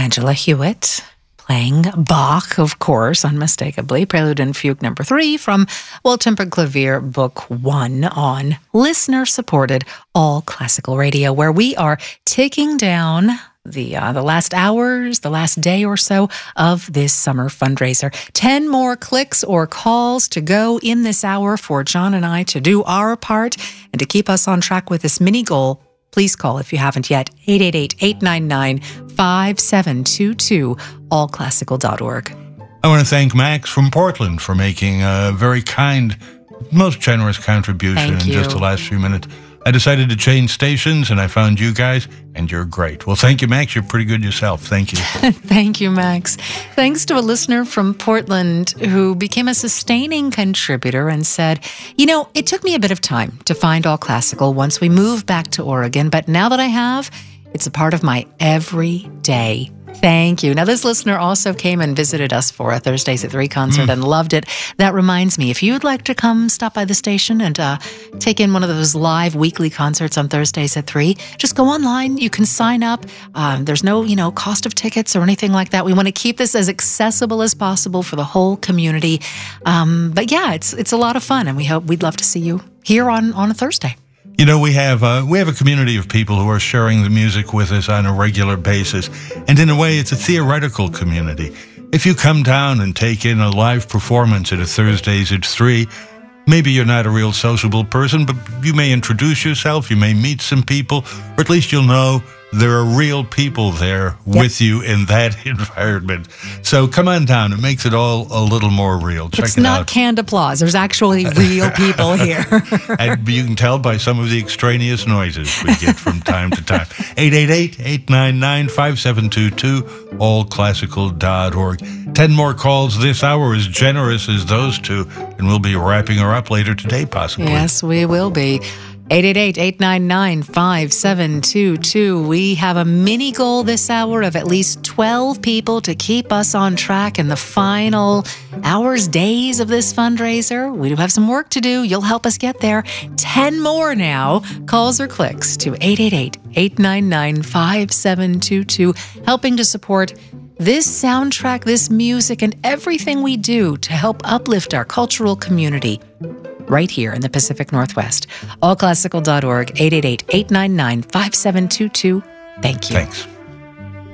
Angela Hewitt playing Bach, of course, unmistakably. Prelude and Fugue number 3 from Well-Tempered Clavier, Book 1 on listener-supported all classical radio, where we are ticking down the last hours, the last day or so of this summer fundraiser. 10 more clicks or calls to go in this hour for John and I to do our part and to keep us on track with this mini goal. Please call if you haven't yet, 888-899-5722, allclassical.org. I want to thank Max from Portland for making a very kind, most generous contribution in just the last few minutes. I decided to change stations, and I found you guys, and you're great. Well, thank you, Max. You're pretty good yourself. Thank you. Thank you, Max. Thanks to a listener from Portland who became a sustaining contributor and said, it took me a bit of time to find All Classical once we moved back to Oregon, but now that I have, it's a part of my everyday. Thank you. Now, this listener also came and visited us for a Thursdays at 3 concert and loved it. That reminds me, if you'd like to come stop by the station and take in one of those live weekly concerts on Thursdays at 3, just go online. You can sign up. There's no, cost of tickets or anything like that. We want to keep this as accessible as possible for the whole community. But yeah, it's a lot of fun, and we'd love to see you here on a Thursday. We have a community of people who are sharing the music with us on a regular basis. And in a way, it's a theoretical community. If you come down and take in a live performance at a Thursdays at 3, maybe you're not a real sociable person, but you may introduce yourself, you may meet some people, or at least you'll know there are real people there with you in that environment. So come on down. It makes it all a little more real. Check it out. It's not canned applause. There's actually real people here. And you can tell by some of the extraneous noises we get from time to time. 888-899-5722, allclassical.org. 10 more calls this hour, as generous as those two, and we'll be wrapping her up later today, possibly. Yes, we will be. 888-899-5722. We have a mini goal this hour of at least 12 people to keep us on track in the final hours, days of this fundraiser. We do have some work to do. You'll help us get there. 10 more now. Calls or clicks to 888-899-5722, helping to support this soundtrack, this music, and everything we do to help uplift our cultural community right here in the Pacific Northwest. Allclassical.org, 888-899-5722. Thank you. Thanks.